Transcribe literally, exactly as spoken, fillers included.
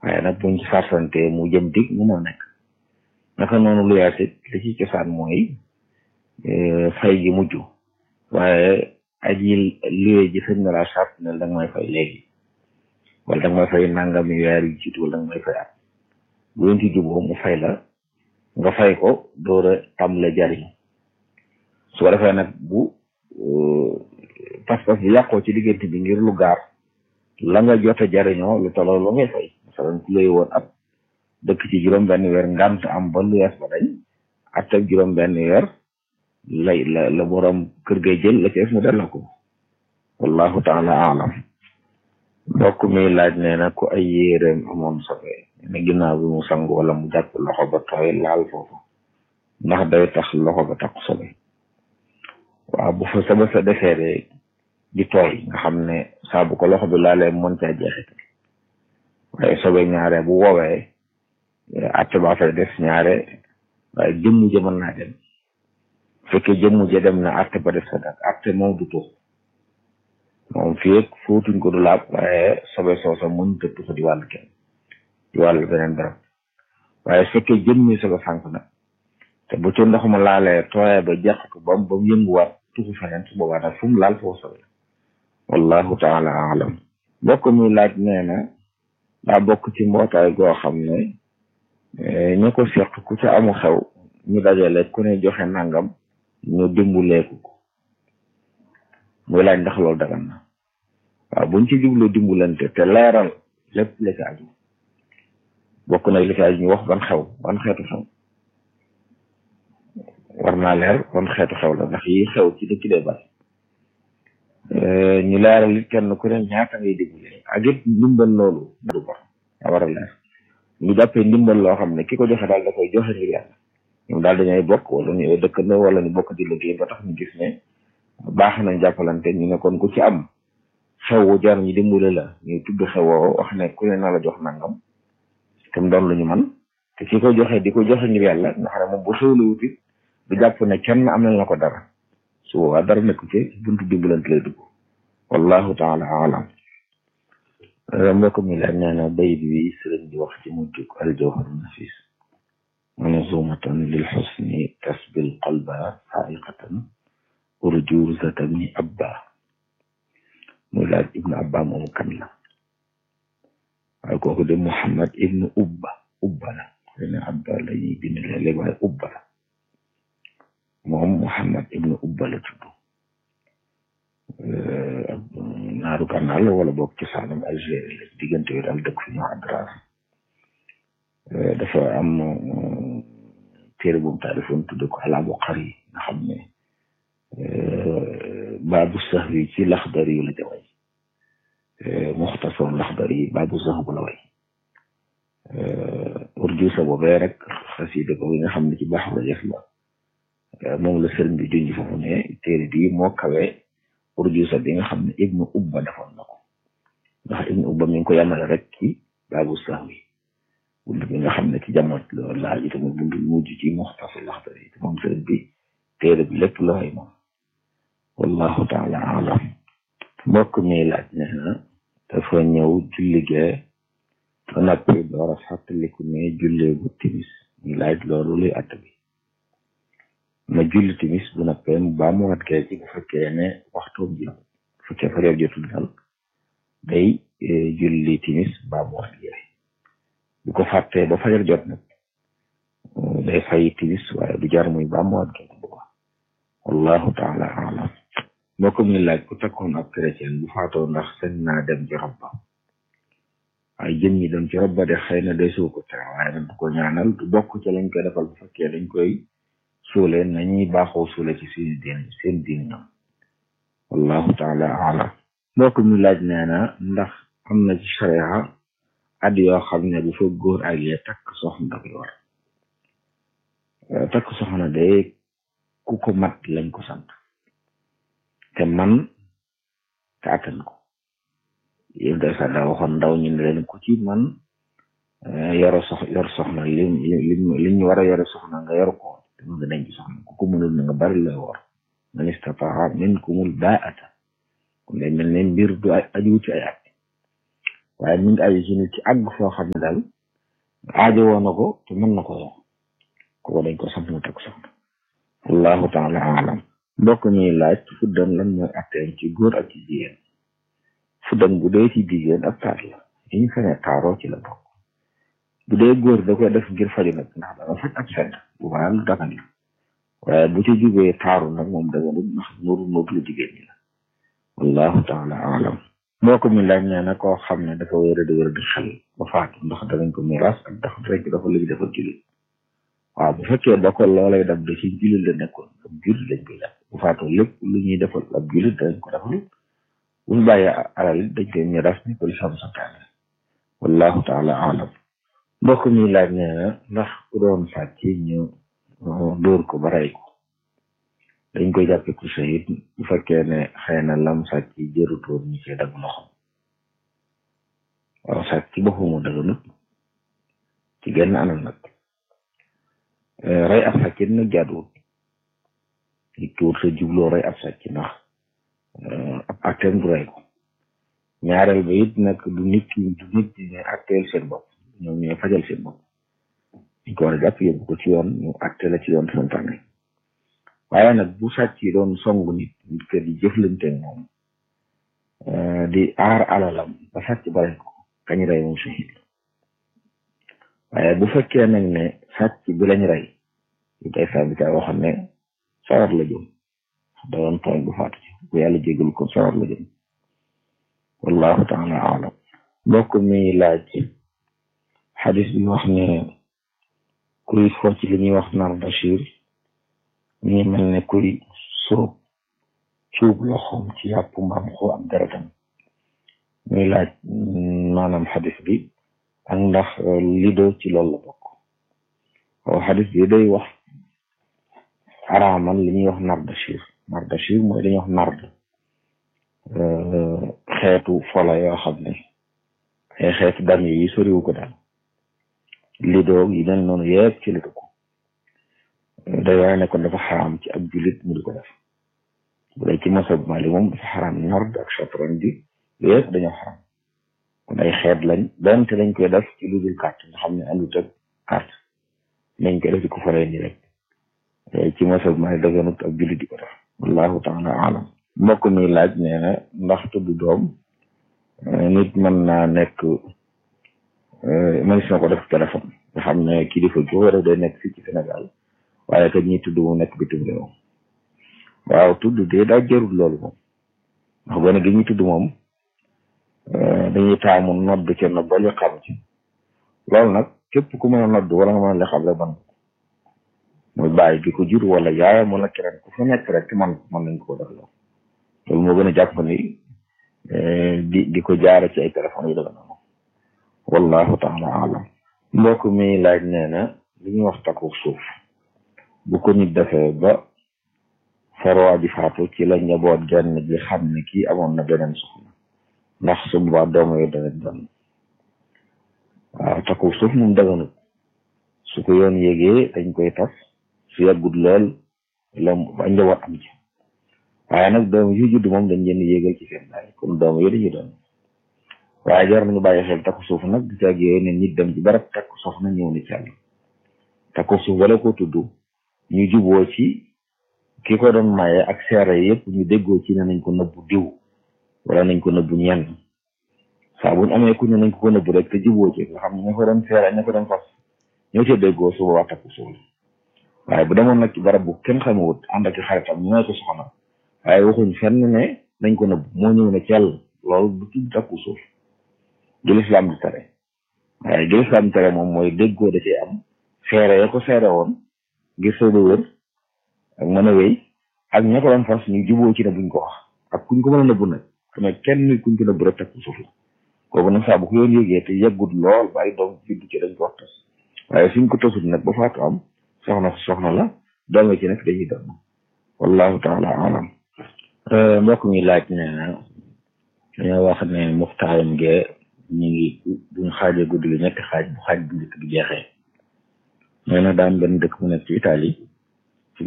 waaye nag buñ ci sarsante mu jëm dig mu moo nekk naka noonu lu yaasit li ci cosaan mooy fay gi mujj waaye aji luye ji sëñ na laa sart ne danga may fay léegi wala danga may fay nangami weer yu jiitu wala danga may fay at bu leen ci juboo mu fay la nga fay ko door a tàmbale jariñ su ko defee nag bu pas-pas bi yàqoo ci diggante bi ngir lu gaar la nga jot a jariñoo lu tolloo lu ngay fay masalan ku lay woon at dëkk ci juróom benn weer ngant am ba lu yees ba dañ at ak juróom benn weer lay la la borom kër gay jël la ci mu delloo ko wallahu taala alam mbokk mi laaj nee na ku ay yéeréem amoon sobe ne ginnaaw bi mu sangu wala mu jàpp loxo ba tooy laal foofu ndax day tax loxo ba tax sobe waaw bu fa sobe sa defee de di tooy nga xam ne saa bu ko loxo bi laalee mën caa jeexital waaye sobe ñaare bu woowee atte baa fay des ñaare waaye jëmm ja mën naa dem fekkee jëmm ja dem na atte ba def sa dak atte moom du tuux moom fii ak fóotuñ ko du laab waaye sobe soosa mën ta tuxa di wàllu kenn di wàllu beneen barab waaye fekkee jëmm ñi sobe sànk na te bu ci ndox ma laalee tooyee ba jeq ko bam ba mu yënguwaat tuxu feneen su boobaa nag fu mu laal foofu sobe wallahu taala alam mbokk mi laaj nee na daa bokk ci mbootaay goo xam ne ñu ko seq ku ca amu xew ñu dajale ku ne joxe nangam ñu dimbuleeku ko muy laaj ndax loolu dagan na waaw buñ ci jublu dimbulante te leeral lépp li ci aju bokk na li ci aju ñu wax ban xew ban xeetu xew war naa leer ban xeetu xew la ndax yi xew ci dëkk dee bari ñu leeral it kenn ku ne ñaata ngay dimbulee ak it ndimbal loolu du ko a war a leer ñu jàppee ndimbal loo xam ne ki ko joxe daal da koy joxe ngir yàlla ñoom daal dañuy bokk wala ñu dëkkandoo wala ñu bokk di liggéey ba tax ñu gis ne baax nañ jàppalante ñu ne kon ku ci am xew wu jar ñu dimbale la ñu tudd xewoo wax ne ku ne na la jox nangam te mu doon lu ñu man te ki ko joxe di ko joxe ngir yàlla nga xam ne moom bu xewlu wutit du jàpp ne kenn am nañ la ko dara su boobaa dara nekku ci buntu dimbalante lay dugg wallahu taala alam mbokk mi la nee na bayit wi sëriñ di wax ci mujjug aljawhar nafis manzumatan lil xusni tasbil qalba xaaiqatan urjuzatan ni abba muy laaj ibnu abba moomu kan la waaye kooku de muhammad ibnu ubba ubba la xëy na abba la ñuy bind léeg-léeg waaye ubba la moom muhammad ibnu ubba la tudd naaru gànnaar la wala boog ci saanam Algérie la diggante yi daal dëkk fi ñu Adrar dafa am téere bu mu taalifoon tudde ko al-Abqari nga xam ne baabu sahwi ci Laxdari yu la ca way muxtasar Laxdari baabu sahwi la way urjusa boobee rek xasida ko nga xam ne ci baax la def la moom la sëriñ bi junj foofu ne téere bi moo kawe urjusa bi nga xam ne ibnu ubba defoon na ko ndax ibnu ubba mi ngi ko yamale rek ci baabu sahwi bunt bi nga xam ne ci jamono loolu laa ji tamit bunt bi mujj ci muxtasar Laxdari te moom sëriñ bi téere bi lépp la way moom wallahu taala alam mbokk mi laaj ne na dafa ñëw julligee ba noppi door a fàttaliku ne jullee bu timis ñu laaj loolu luy att bi ma julli timis bu noppee mu baa mu wat kee ci bu fekkee ne waxtoom ji bu fekkee fareer jotul dal day julli timis baa mu wat kee bu ko fàttee ba fajar jot nag day fay timis waaye du jar muy baa mu wat kee bu baax wallahu taala alam moo ko muy laaj ku takkoon ab chrétien bu faatoo ndax sañ naa dem ci rob ba ay jëm ñi dem ci rob ba de xëy na day soo ko tere waaye nag du ko ñaanal du bokk ci lañ koy defal bu fekkee dañ koy suule nañuy baaxoo suule ci seen diin seen diin ñoom wallahu taala alam moo ko muy laaj nee na ndax am na ci sharia at yoo xam ne bu fa góor ak yee takk soxna da koy war takk soxna de ku ko mat lañ ko sant te man te attan ko yéen day sax daa waxoon ndaw ñu ne leen ku ci man yoro sox yor soxna li li li ñu war a yore soxna nga yor ko te mu nga denc soxna ku ko mënul na nga bari lay war man istataa minkumul baa'ata kon day mel ne mbir du aju ci ay at waaye mi ngi aju ci nit ci àgg foo xam ne daal aajo woon na ko te mën na ko yor kooku dañ ko sant mu takk soxna wallahu taala alam mbokk ñuy laaj fuddan lan mooy atteem ci góor ak ci jigéen fuddan bu dee ci jigéen ak taat la yi ñu fene taaroo ci la bokk bu dee góor da koy def ngir faju nag ndax danga faj ab sedd bu baax lu dagan la waaye bu ci jugee taaru nag moom daganut ndax nuru nuru lu jigéen ñi la wallahu taala alam mbokk mi laaj nee na koo xam ne dafa wéra di wéra di xel ba faatu ndax danañ ko miraas ak ndax rek dafa léegi dafa jullit waaw bu fekkee da ko loolay dab da ci jullit la nekkoon ab jullit lañ koy def bu faatoo lépp lu ñuy defal ab jullit dañ ko defal bu ñu bàyyee alal it dañ koy miraas ni ko lislaam santaane wallahu taala alam mbokk mi laaj nee na ndax ku doon sàcc ñu dóor ko ba rey ko dañ koy jàppe ku shahid bu fekkee ne xëy na lam sàcc jërutoon ñu ci dagg loxo waaw sàcc ci boppam daganut ci genn anam nag rey ab sàcc nag jaaduwut nit ki wut sa jubloo rey ab sàcc ndax ab atteem du rey ko ñaareel ba it nag du nit ki du nit ñi ne atteel seen bopp ñoom ñooy fajal seen bopp ñu ko war a jàpp yóbbu ko ci yoon ñu atte la ci yoon santaane waaye nag bu sàcc yi doon songu nit nit ke di jëflante moom di aar alalam ba sàcc bare ko kañ rey moom shahid waaye bu fekkee nag ne sàcc bi lañ rey yu tay sabita waxam ne sawar la jëm da doon tooñ bu faatu ci bu yàlla jégal ko sawar la jëm wallahu taala alam mbokk mi laaj xadis bi wax ne kuy fo ci li ñuy wax nar bachir ñi mel ne kuy sóob cuub loxoom ci yàpp mbaam xoo ak deretam muy laaj maanaam xadis bi ak ndax lido ci loolu la bokk waaw xadis bi day wax araamal li ñuy wax nar bachir nar bachir mooy dañuy wax nard xeetu fola yoo xam ne ay xeetu dam yi soriwu ko daal lido yi mel noonu yëpp ci lido ko day waaye ne kon dafa xaraam ci ab jullit mu di ko def bu dee ci masab Maalik moom dafa xaraam nard ak chatron bi yëpp dañoo xaraam kon ay xeet lañ donte lañ koy def ci lu dul carte nga xam ne andut ak carte nañ koy def di ko faree ni rek ci masab Maalik daganut ab jullit di ko def wallahu taala alam mbokk mi laaj nee na ndax tudd doom nit mën naa nekk mënees na ko def téléphone nga xam ne kilifa gi war a day nekk fii ci Sénégal waaye kat ñi tudd mu nekk bitim réew waaw tudd de daa jërul loolu moom ndax gone gi ñuy tudd moom dañuy taamu nodd ci nodd ba li xam ci loolu nag képp ku mën a nodd wala nga mën a li xam rek man muy bàyyi bi ko jur wala yaayam wala keneen ku fa nekk rek man mën nañ ko def loolu loolu moo gën a jàpp ni di di ko jaara ci ay téléphone yi daga noonu wallahu taala alam mbokk mi laaj nee na li ñuy wax takku suuf bu ko nit defee ba farwa bi faatu ci la njaboot genn gi xam ne kii amoon na beneen soxna ndax su boobaa dooma yo dana doon waaw takku suuf moom daganut su ko yoon yégee dañ koy tas su yàggut lool la ba njaboot am ci waaye nag doom yu judd moom dañ leen yéegal ci seen baay comme doom yooyu dañuy doon waaye jar nañu bàyyi xel takku suuf nag di tag yooyu ne nit dem ci barab takku soxna ñëw ni ci àll takku suuf wala ko tudd ñu juboo ci ki ko doon maye ak seere yëpp ñu déggoo ci ne nañ ko nëbbu diw wala nañ ko nëbbu ñenn saa buñ amee ku ne nañ ko ko nëbbu rek te juboo ci nga xam ne ña ko doon seere ña ko doon fas ñoo ci déggoo su boobaa takku suuf waaye bu demoon nag ci barab bu kenn xamewut ànd ak xaritam ñu may ko soxna waaye waxuñ fenn ne nañ ko nëbbu moo ñëw ne ci yàlla loolu du tudd takku suuf du lislaam di tere waaye du lislaam di tere moom mooy déggoo da cee am seere ya ko seere woon ngir soo ba wër ak mën a wéy ak ña ko doon fas ñu juboo ci ne buñ ko wax ak kuñ ko mën a nëbbu nag xam ne kenn nit kuñ ko nëbbu rek takku suuf la kooku nag saa bu ko yoon yégee te yeggut lool ba ay doom juddu ci dañ ko wax tas waaye suñ ko tasut nag ba faatu am soxna soxna la doome ci nag dañuy doon wallahu taala alam mbokk mi laaj nee na dañoo wax ne muxtaaram gee ñu ngi buñ xaajee guddi gi ñetti xaaj bu xaaj bu njëkk bi jeexee nee na daan benn dëkk mu nekk ci Italie